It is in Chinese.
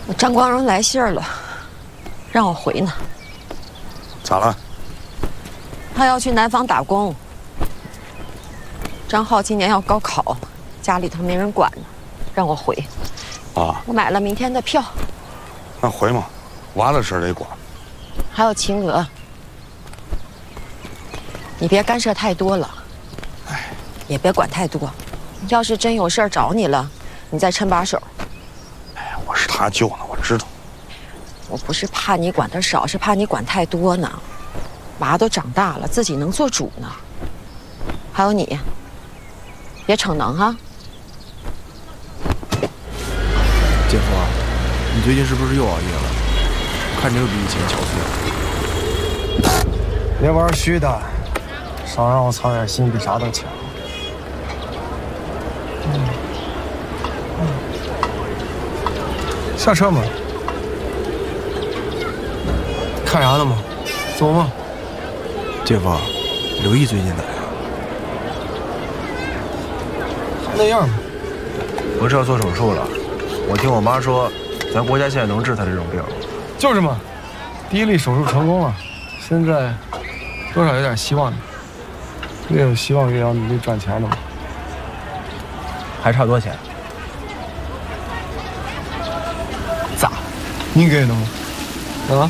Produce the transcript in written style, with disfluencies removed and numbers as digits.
我张光荣来信了，让我回呢。 咋了？ 他要去南方打工。张浩今年要高考，家里头没人管呢，让我回。 啊， 我买了明天的票。 那回嘛，娃的事得管。 还有秦娥，你别干涉太多了， 哎， 也别管太多。要是真有事儿找你了，你再抻把手。 哎，我是他舅呢，我知道。 我不是怕你管得少，是怕你管太多呢。娃都长大了，自己能做主呢。还有你，别逞能哈。 姐夫，你最近是不是又熬夜了？看着又比以前憔悴。 别玩虚的，少让我操点心，比啥都强。下车嘛。看啥呢嘛？走嘛。 姐夫，刘毅最近咋样？ 还那样嘛。 不是要做手术了？我听我妈说，咱国家现在能治他这种病。 就是嘛，第一例手术成功了，现在多少有点希望的。越有希望越要努力赚钱的嘛。 还差多少钱？ 咋？你给的吗？